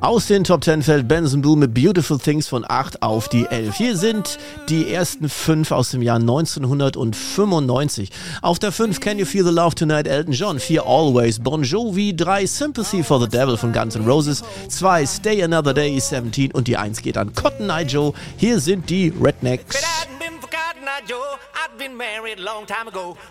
Aus den Top 10 fällt Benson Boone mit Beautiful Things von 8 auf die 11. Hier sind die ersten 5 aus dem Jahr 1995. Auf der 5 Can You Feel the Love Tonight, Elton John. 4 Always, Bon Jovi. 3 Sympathy for the Devil von Guns N' Roses. 2 Stay Another Day, 17. Und die 1 geht an Cotton Eye Joe. Hier sind die Rednecks. I'd been married a long time ago.